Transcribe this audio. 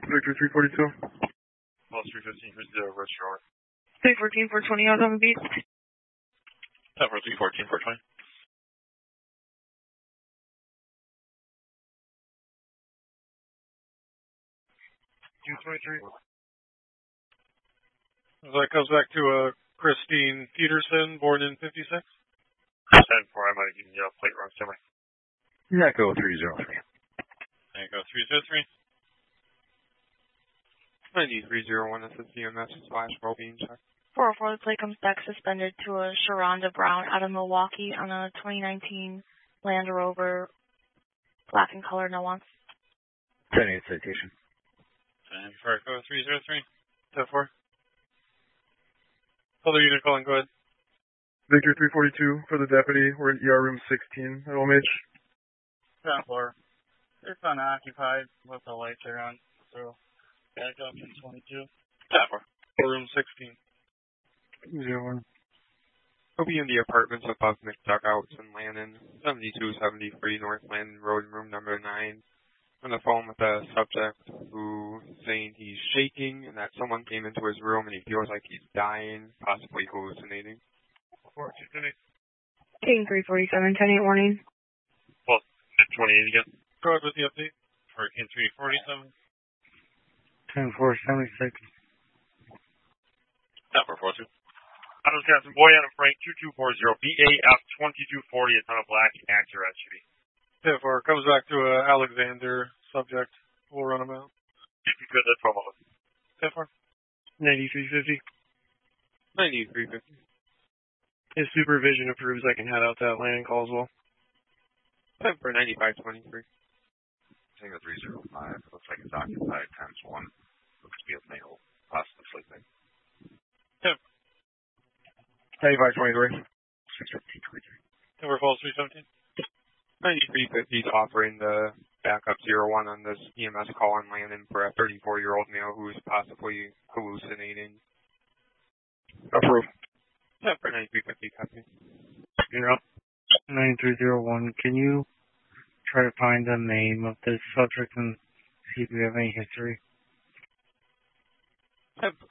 Victor 342. Plus 315 for 0, Rush Shore. 314, 420 out on the beat. 10 for 314, 420. 223. That comes back to Christine Peterson, born in 56. 10-4, I might have given you a plate wrong somewhere. Echo 303. Echo 303. 9301, this is CMS / well-being check. 404, the plate comes back suspended to a Sharonda Brown out of Milwaukee on a 2019 Land Rover, black in color, no wants. 10-8 citation. 10 for Echo 303. 10-4. Other unit calling, go ahead. Victor 342 for the deputy. We're in ER room 16 at OMH. 10-4. It's unoccupied with the lights are on, so back up in 22. 10-4. Room 16. 01. He'll be in the apartments above McDugouts in Lannon, 7273 North Lannon Road, room number 9. On the phone with a subject who's saying he's shaking and that someone came into his room and he feels like he's dying, possibly hallucinating. King 347, 10-8 warning. Well, 28 again. Go ahead with the update. Hurricane 347. 10-4, 76. 10-4, 42. Adams Captain Boyan and Frank 2240 BAF 2240 a ton of black Acura SUV. 10-4, comes back to Alexander, subject. We'll run him out. If you could, that's 12 of us. 10-4. 9350. 9350. If supervision approves, I can head out to Atlanta and Caldwell. 10 for 9523. Tango 305. Looks like it's occupied times 1. Looks to be a male, possibly sleeping. 10. 9523. 61523. 10 for false 317. 9350 is offering the backup 01 on this EMS call in Landon for a 34-year-old male who is possibly hallucinating. Approved. 10 for 9350, copy. You're up. 9301, can you try to find the name of this subject and see if we have any history? 10